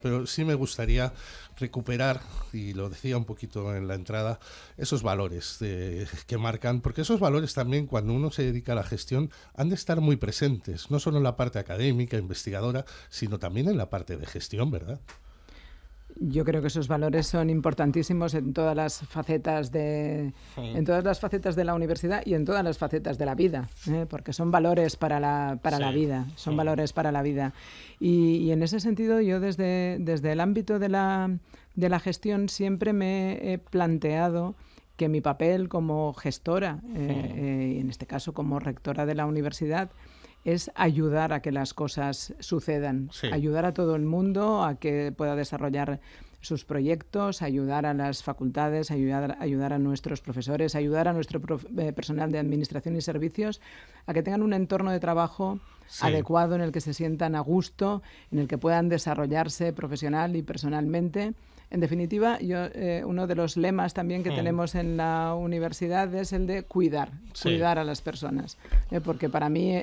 Pero sí me gustaría recuperar, y lo decía un poquito en la entrada, esos valores que marcan, porque esos valores también cuando uno se dedica a la gestión han de estar muy presentes, no solo en la parte académica, investigadora, sino también en la parte de gestión, ¿verdad? Yo creo que esos valores son importantísimos en todas las facetas en todas las facetas de la universidad y en todas las facetas de la vida, porque son valores para la vida, son valores para la vida. Y en ese sentido, yo desde el ámbito de la gestión siempre me he planteado que mi papel como gestora, en este caso como rectora de la universidad, es ayudar a que las cosas sucedan, ayudar a todo el mundo a que pueda desarrollar sus proyectos, ayudar a las facultades, ayudar a nuestros profesores, ayudar a nuestro personal de administración y servicios a que tengan un entorno de trabajo adecuado en el que se sientan a gusto, en el que puedan desarrollarse profesional y personalmente. En definitiva, uno de los lemas también que tenemos en la universidad es el de cuidar a las personas, porque para mí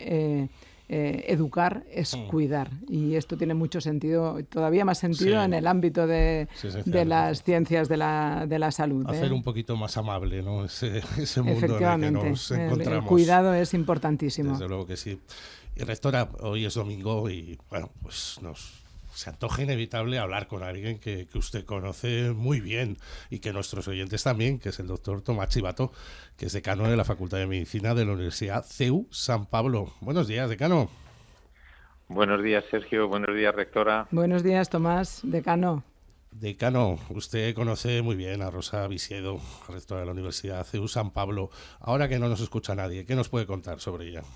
educar es cuidar, y esto tiene mucho sentido, todavía más sentido en el ámbito de las ciencias de la salud. Hacer un poquito más amable, ¿no? ese mundo en el que nos encontramos. El cuidado es importantísimo. Desde luego que sí. Y rectora, hoy es domingo y bueno, pues se antoja inevitable hablar con alguien que usted conoce muy bien y que nuestros oyentes también, que es el doctor Tomás Chivato, que es decano de la Facultad de Medicina de la Universidad CEU San Pablo. Buenos días, decano. Buenos días, Sergio. Buenos días, rectora. Buenos días, Tomás, decano. Decano, usted conoce muy bien a Rosa Visiedo, rectora de la Universidad CEU San Pablo. Ahora que no nos escucha nadie, ¿qué nos puede contar sobre ella?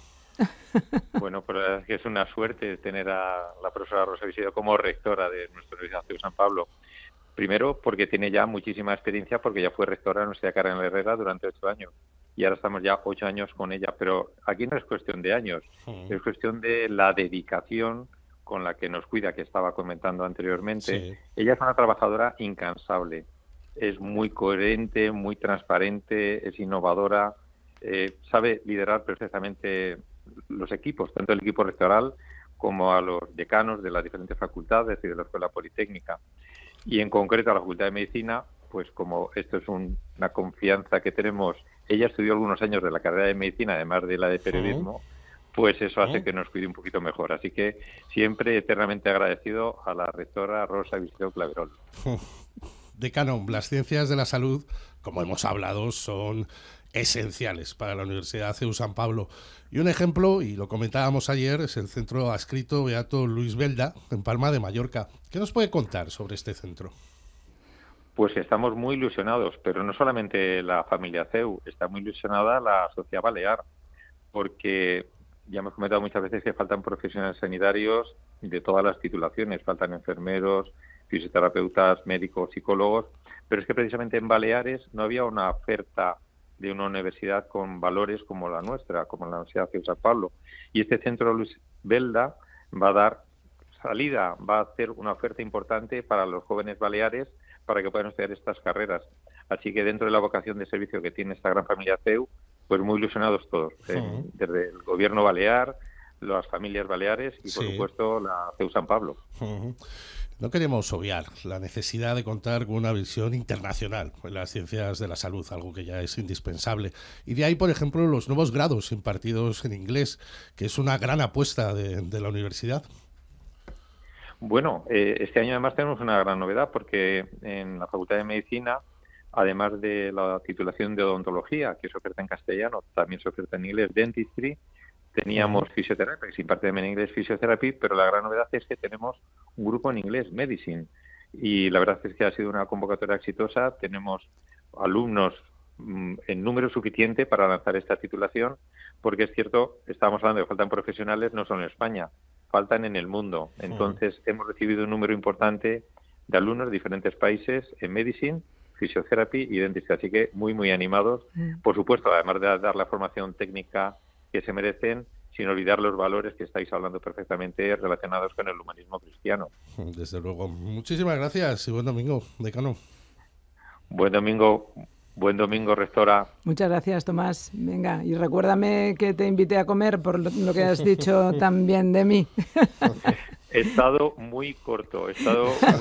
Bueno, pues la verdad es que es una suerte tener a la profesora Rosa Visiedo como rectora de nuestra Universidad CEU San Pablo. Primero, porque tiene ya muchísima experiencia, porque ya fue rectora de la Universidad Cardenal Herrera durante 8 años. Y ahora estamos ya 8 años con ella. Pero aquí no es cuestión de años, es cuestión de la dedicación con la que nos cuida, que estaba comentando anteriormente. Ella es una trabajadora incansable. Es muy coherente, muy transparente, es innovadora, sabe liderar perfectamente los equipos, tanto el equipo rectoral como a los decanos de las diferentes facultades y de la Escuela Politécnica. Y en concreto a la Facultad de Medicina, pues como esto es una confianza que tenemos, ella estudió algunos años de la carrera de Medicina, además de la de Periodismo, pues eso hace que nos cuide un poquito mejor. Así que siempre eternamente agradecido a la rectora Rosa Visiedo Claverol. Decano, las ciencias de la salud, como hemos hablado, son esenciales para la Universidad CEU San Pablo. Y un ejemplo, y lo comentábamos ayer, es el centro adscrito Beato Luis Belda, en Palma de Mallorca. ¿Qué nos puede contar sobre este centro? Pues estamos muy ilusionados, pero no solamente la familia CEU, está muy ilusionada la sociedad balear, porque ya hemos comentado muchas veces que faltan profesionales sanitarios de todas las titulaciones, faltan enfermeros, fisioterapeutas, médicos, psicólogos, pero es que precisamente en Baleares no había una oferta de una universidad con valores como la nuestra, como la Universidad CEU San Pablo. Y este centro Luis Belda va a dar salida, va a hacer una oferta importante para los jóvenes baleares para que puedan estudiar estas carreras. Así que dentro de la vocación de servicio que tiene esta gran familia CEU, pues muy ilusionados todos, desde el gobierno balear, las familias baleares y por supuesto la CEU San Pablo. No queremos obviar la necesidad de contar con una visión internacional en las ciencias de la salud, algo que ya es indispensable. Y de ahí, por ejemplo, los nuevos grados impartidos en inglés, que es una gran apuesta de la universidad. Bueno, este año además tenemos una gran novedad, porque en la Facultad de Medicina, además de la titulación de odontología, que se oferta en castellano, también se oferta en inglés dentistry. Teníamos fisioterapia, que se imparte en inglés fisioterapia, pero la gran novedad es que tenemos un grupo en inglés, medicine, y la verdad es que ha sido una convocatoria exitosa. Tenemos alumnos en número suficiente para lanzar esta titulación, porque es cierto, estábamos hablando de que faltan profesionales no solo en España, faltan en el mundo. Entonces hemos recibido un número importante de alumnos de diferentes países en medicine, fisioterapia y dentistry, así que muy, muy animados. Por supuesto, además de dar la formación técnica que se merecen, sin olvidar los valores que estáis hablando perfectamente relacionados con el humanismo cristiano. Desde luego. Muchísimas gracias y buen domingo, decano. Buen domingo, rectora. Muchas gracias, Tomás. Venga, y recuérdame que te invité a comer por lo que has dicho tan bien de mí. He estado muy corto, he estado